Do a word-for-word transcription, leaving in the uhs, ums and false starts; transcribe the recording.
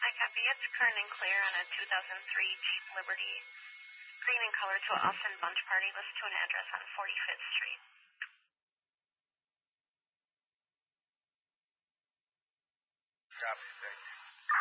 I copy. It's current and clear on a two thousand three Jeep Liberty. Green in color to Austin Bunch Party. List to an address on forty-fifth Street. Copy, thank you.